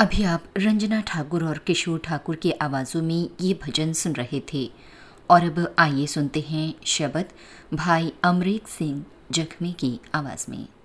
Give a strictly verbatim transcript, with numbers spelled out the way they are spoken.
अभी आप रंजना ठाकुर और किशोर ठाकुर की आवाज़ों में ये भजन सुन रहे थे। और अब आइए सुनते हैं शब्द भाई अमरीक सिंह जख्मी की आवाज़ में।